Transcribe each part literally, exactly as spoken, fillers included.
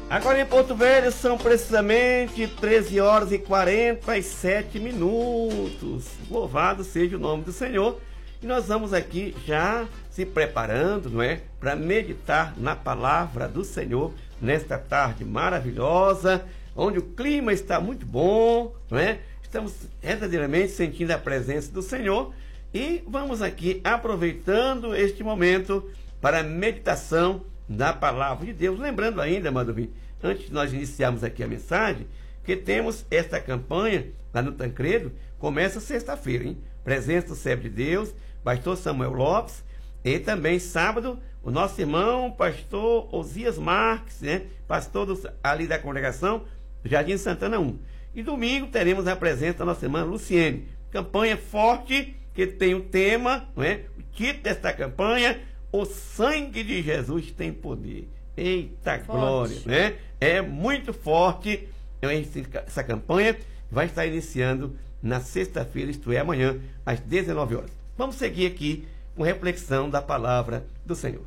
Agora em Porto Velho são precisamente treze horas e quarenta e sete minutos. Louvado seja o nome do Senhor. E nós vamos aqui já se preparando, não é? Para meditar na palavra do Senhor nesta tarde maravilhosa, onde o clima está muito bom, não é? Estamos verdadeiramente sentindo a presença do Senhor e vamos aqui aproveitando este momento para a meditação da palavra de Deus. Lembrando ainda, amado ouvinte, antes de nós iniciarmos aqui a mensagem, que temos esta campanha lá no Tancredo, começa sexta-feira, hein? Presença do servo de Deus, pastor Samuel Lopes, e também sábado, o nosso irmão, pastor Osias Marques, né? Pastor do, ali da congregação, Jardim Santana um. E domingo teremos a presença da nossa irmã Luciene. Campanha forte, que tem o tema, não é? O título desta campanha: o sangue de Jesus tem poder. Eita forte. Glória, né? É muito forte essa campanha. Vai estar iniciando na sexta-feira, isto é, amanhã, às dezenove horas. Vamos seguir aqui com reflexão da palavra do Senhor.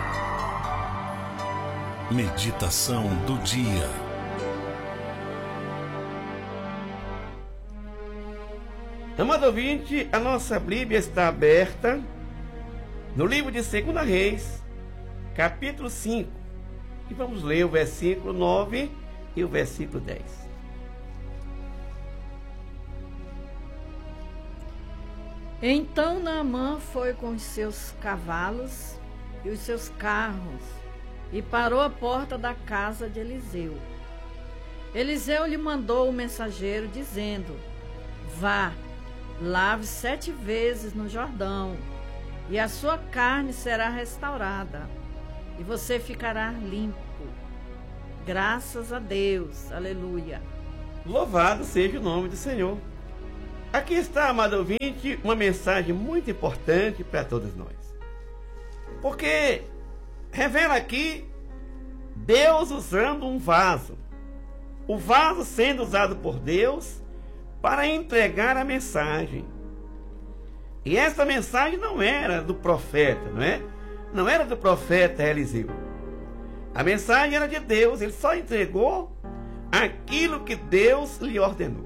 Meditação do dia. Amado ouvinte, a nossa Bíblia está aberta no livro de Segunda Reis, capítulo cinco. E vamos ler o versículo nove e o versículo dez. Então Naamã foi com os seus cavalos e os seus carros e parou à porta da casa de Eliseu. Eliseu lhe mandou o mensageiro dizendo: vá, lave sete vezes no Jordão, e a sua carne será restaurada, e você ficará limpo. Graças a Deus, aleluia. Louvado seja o nome do Senhor. Aqui está, amado ouvinte, uma mensagem muito importante para todos nós. Porque revela aqui Deus usando um vaso. O vaso sendo usado por Deus para entregar a mensagem. E essa mensagem não era do profeta, não é? Não era do profeta Eliseu. A mensagem era de Deus. Ele só entregou aquilo que Deus lhe ordenou.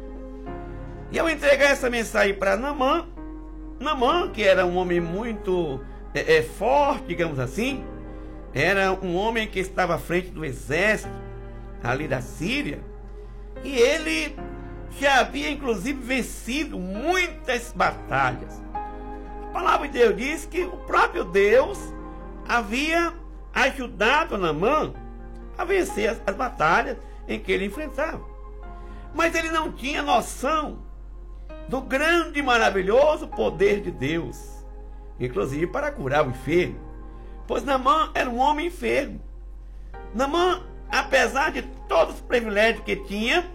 E ao entregar essa mensagem para Naamã, Naamã, que era um homem muito é, é, forte, digamos assim, era um homem que estava à frente do exército ali da Síria, e ele já havia inclusive vencido muitas batalhas. A palavra de Deus diz que o próprio Deus havia ajudado Naamã a vencer as, as batalhas em que ele enfrentava. Mas ele não tinha noção do grande e maravilhoso poder de Deus, inclusive para curar o enfermo, pois Naamã era um homem enfermo. Naamã, apesar de todos os privilégios que tinha,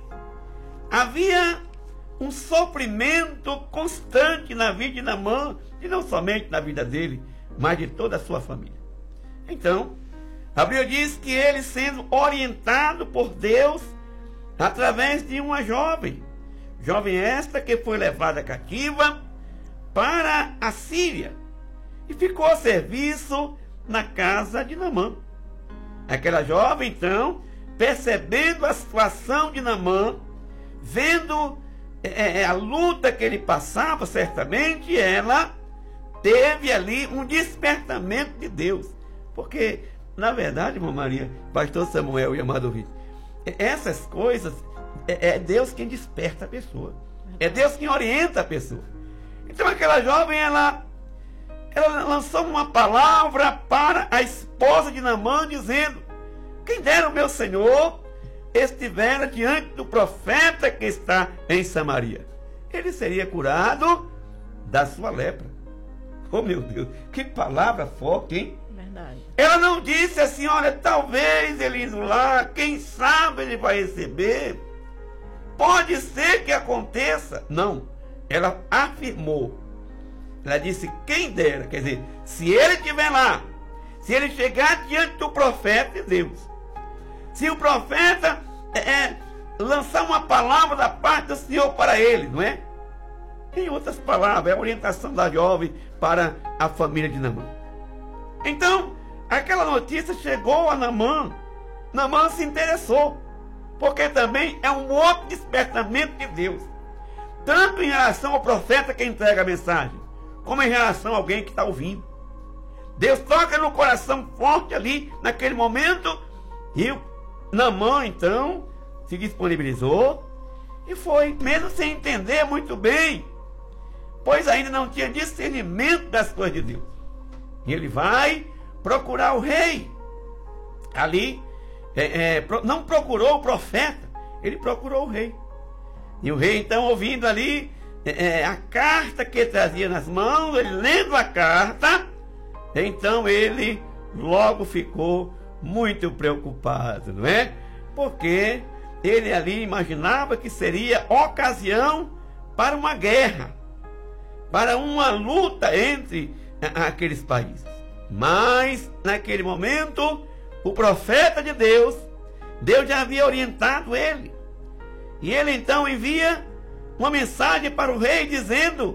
havia um sofrimento constante na vida de Naamã, e não somente na vida dele, mas de toda a sua família. Então, a Bíblia diz que ele, sendo orientado por Deus através de uma jovem, jovem esta que foi levada cativa para a Síria e ficou a serviço na casa de Naamã. Aquela jovem, então, percebendo a situação de Naamã, vendo é, a luta que ele passava, certamente ela teve ali um despertamento de Deus. Porque, na verdade, irmã Maria, pastor Samuel e amado ouvinte, essas coisas é, é Deus quem desperta a pessoa. É Deus quem orienta a pessoa. Então aquela jovem, ela, ela lançou uma palavra para a esposa de Naamã, dizendo: quem dera o meu senhor estivera diante do profeta que está em Samaria, ele seria curado da sua lepra. Oh meu Deus, que palavra forte, hein? Verdade. Ela não disse assim: olha, talvez ele indo lá, quem sabe ele vai receber, pode ser que aconteça. Não, ela afirmou. Ela disse: quem dera, quer dizer, se ele estiver lá, se ele chegar diante do profeta de Deus, se o profeta é, é, lançar uma palavra da parte do Senhor para ele, não é? Em outras palavras, é a orientação da jovem para a família de Naamã. Então, aquela notícia chegou a Naamã, Naamã se interessou, porque também é um outro despertamento de Deus, tanto em relação ao profeta que entrega a mensagem, como em relação a alguém que está ouvindo. Deus toca no coração forte ali, naquele momento, e Naamã, então, se disponibilizou e foi, mesmo sem entender muito bem, pois ainda não tinha discernimento das coisas de Deus. E ele vai procurar o rei. Ali, é, é, não procurou o profeta, ele procurou o rei. E o rei, então, ouvindo ali é, a carta que ele trazia nas mãos, ele lendo a carta, então ele logo ficou muito preocupado, não é? Porque ele ali imaginava que seria ocasião para uma guerra, para uma luta entre aqueles países. Mas, naquele momento, o profeta de Deus, Deus já havia orientado ele. E ele então envia uma mensagem para o rei dizendo: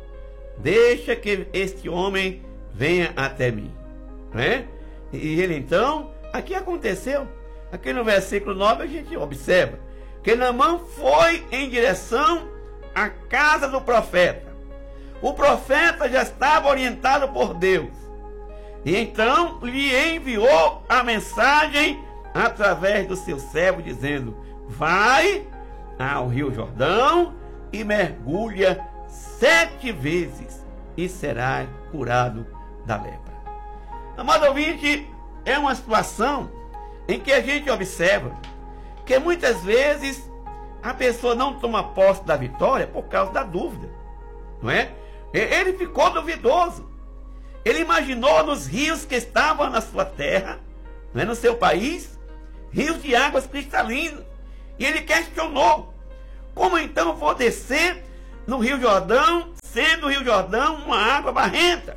deixa que este homem venha até mim. Não é? E ele então, aqui aconteceu. Aqui no versículo nove a gente observa que Naamã foi em direção à casa do profeta. O profeta já estava orientado por Deus. E então lhe enviou a mensagem através do seu servo, dizendo: vai ao Rio Jordão e mergulha sete vezes e será curado da lepra. Amado ouvinte, é uma situação em que a gente observa que muitas vezes a pessoa não toma posse da vitória por causa da dúvida, não é? Ele ficou duvidoso. Ele imaginou nos rios que estavam na sua terra, não é, no seu país, rios de águas cristalinas. E ele questionou: como então vou descer no Rio Jordão, sendo o Rio Jordão uma água barrenta?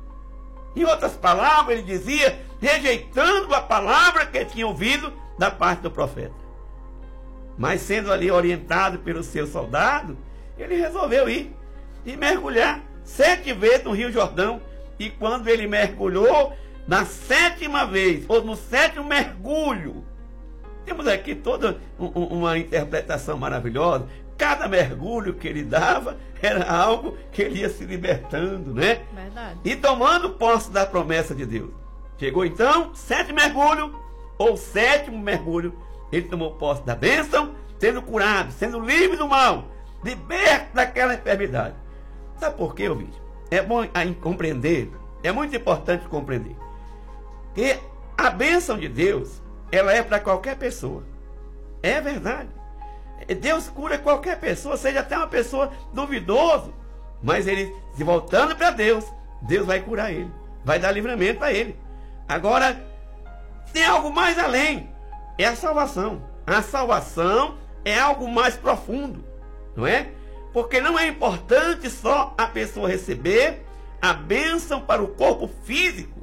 Em outras palavras, ele dizia, rejeitando a palavra que tinha ouvido da parte do profeta. Mas sendo ali orientado pelo seu soldado, ele resolveu ir e mergulhar sete vezes no Rio Jordão. E quando ele mergulhou, na sétima vez, ou no sétimo mergulho, temos aqui toda uma interpretação maravilhosa. Cada mergulho que ele dava era algo que ele ia se libertando, né? Verdade. E tomando posse da promessa de Deus. Chegou então, sétimo mergulho, ou sétimo mergulho, ele tomou posse da bênção, sendo curado, sendo livre do mal, liberto daquela enfermidade. Sabe por quê, ouvinte? É bom compreender, é muito importante compreender, que a bênção de Deus, ela é para qualquer pessoa. É verdade. Deus cura qualquer pessoa, seja até uma pessoa duvidosa, mas ele, se voltando para Deus, Deus vai curar ele, vai dar livramento a ele. Agora, tem algo mais além, é a salvação. A salvação é algo mais profundo, não é? Porque não é importante só a pessoa receber a bênção para o corpo físico.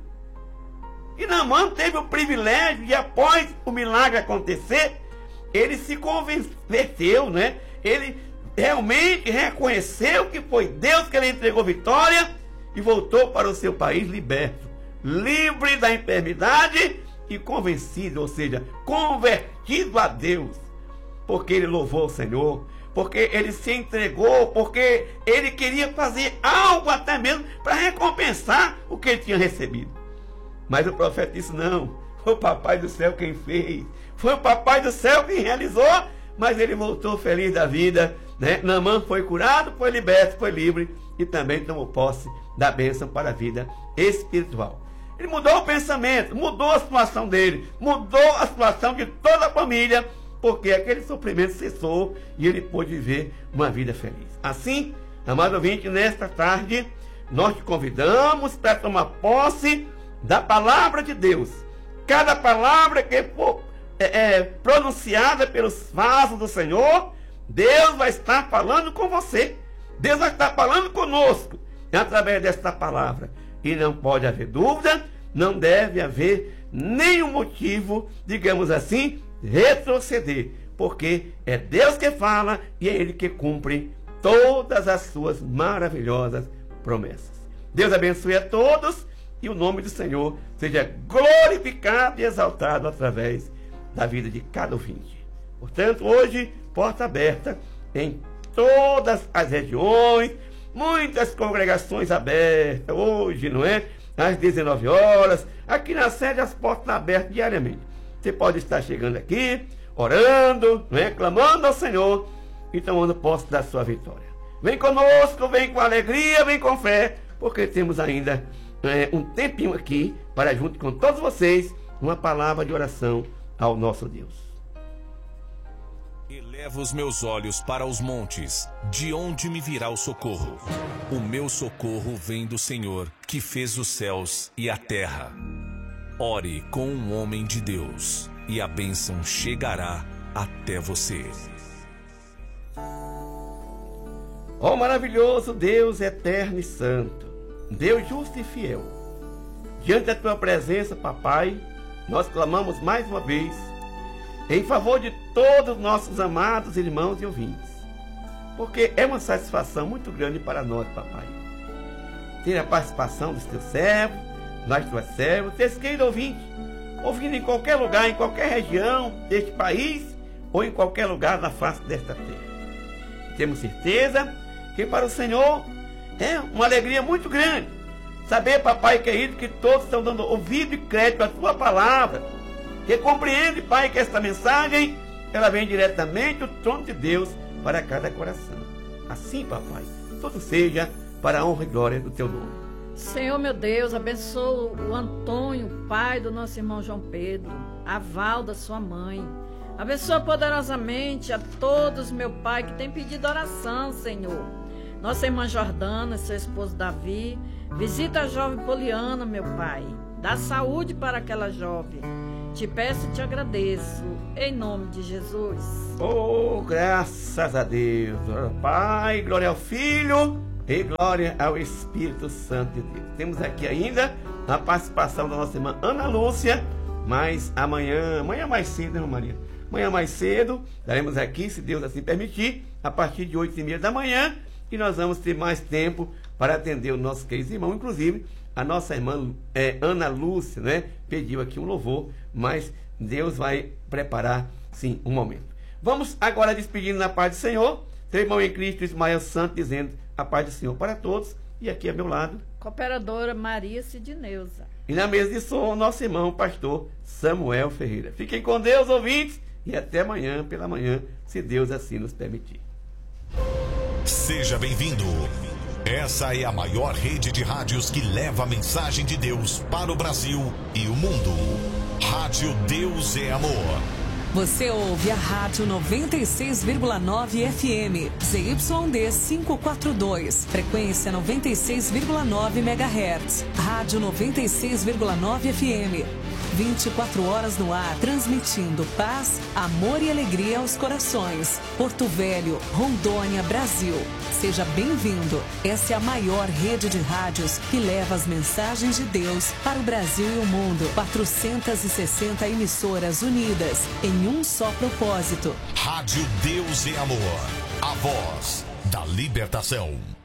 E Naamã teve o privilégio de, após o milagre acontecer, ele se converteu, né? Ele realmente reconheceu que foi Deus que lhe entregou vitória e voltou para o seu país liberto, livre da enfermidade e convencido, ou seja, convertido a Deus, porque ele louvou o Senhor, porque ele se entregou, porque ele queria fazer algo até mesmo para recompensar o que ele tinha recebido. Mas o profeta disse: não, foi o papai do céu quem fez, foi o papai do céu quem realizou, mas ele voltou feliz da vida, né? Naamã foi curado, foi liberto, foi livre e também tomou posse da bênção para a vida espiritual. Ele mudou o pensamento, mudou a situação dele, mudou a situação de toda a família, porque aquele sofrimento cessou e ele pôde viver uma vida feliz. Assim, amado ouvinte, nesta tarde, nós te convidamos para tomar posse da palavra de Deus. Cada palavra que for é, é, pronunciada pelos vasos do Senhor, Deus vai estar falando com você. Deus vai estar falando conosco através desta palavra. E não pode haver dúvida, não deve haver nenhum motivo, digamos assim, retroceder, porque é Deus que fala e é Ele que cumpre todas as suas maravilhosas promessas. Deus abençoe a todos e o nome do Senhor seja glorificado e exaltado através da vida de cada ouvinte. Portanto, hoje, porta aberta em todas as regiões, muitas congregações abertas, hoje, não é? Às dezenove horas, aqui na sede as portas abertas diariamente. Você pode estar chegando aqui, orando, não é? Clamando ao Senhor e tomando posse da sua vitória. Vem conosco, vem com alegria, vem com fé, porque temos ainda é, um tempinho aqui para, junto com todos vocês, uma palavra de oração ao nosso Deus. Elevo os meus olhos para os montes, de onde me virá o socorro? O meu socorro vem do Senhor, que fez os céus e a terra. Ore com um homem de Deus, e a bênção chegará até você. Ó maravilhoso Deus eterno e santo, Deus justo e fiel, diante da tua presença, papai, nós clamamos mais uma vez em favor de todos os nossos amados irmãos e ouvintes, porque é uma satisfação muito grande para nós, papai, ter a participação dos teus servos, das tuas servas, teus queridos ouvintes, ouvindo em qualquer lugar, em qualquer região deste país ou em qualquer lugar da face desta terra. Temos certeza que para o Senhor é uma alegria muito grande saber, papai querido, que todos estão dando ouvido e crédito à tua palavra, que compreende, pai, que esta mensagem ela vem diretamente do trono de Deus para cada coração. Assim, papai, tudo seja para a honra e glória do teu nome. Senhor meu Deus, abençoa o Antônio, pai do nosso irmão João Pedro, a Valda, sua mãe. Abençoa poderosamente a todos, meu pai, que tem pedido oração, Senhor. Nossa irmã Jordana, seu esposo Davi, visita a jovem Poliana, meu pai. Dá saúde para aquela jovem. Te peço e te agradeço, em nome de Jesus. Oh, graças a Deus. Pai, glória ao Filho e glória ao Espírito Santo de Deus. Temos aqui ainda a participação da nossa irmã Ana Lúcia, mas amanhã, amanhã mais cedo, né, Maria? Amanhã mais cedo, daremos aqui, se Deus assim permitir, a partir de oito e meia da manhã, e nós vamos ter mais tempo para atender o nosso querido irmão. Inclusive, a nossa irmã é, Ana Lúcia, né, pediu aqui um louvor, mas Deus vai preparar, sim, um momento. Vamos agora despedindo na paz do Senhor. Seu irmão em Cristo, Ismael Santos, dizendo a paz do Senhor para todos. E aqui ao meu lado, cooperadora Maria Sidneuza. E na mesa de som, nosso irmão, pastor Samuel Ferreira. Fiquem com Deus, ouvintes, e até amanhã, pela manhã, se Deus assim nos permitir. Seja bem-vindo. Essa é a maior rede de rádios que leva a mensagem de Deus para o Brasil e o mundo. Rádio Deus é Amor. Você ouve a Rádio noventa e seis vírgula nove F M, Z Y D quinhentos e quarenta e dois, frequência noventa e seis vírgula nove megahertz. Rádio noventa e seis vírgula nove F M, vinte e quatro horas no ar, transmitindo paz, amor e alegria aos corações. Porto Velho, Rondônia, Brasil. Seja bem-vindo. Essa é a maior rede de rádios que leva as mensagens de Deus para o Brasil e o mundo. quatrocentas e sessenta emissoras unidas em um só propósito. Rádio Deus é Amor. A voz da libertação.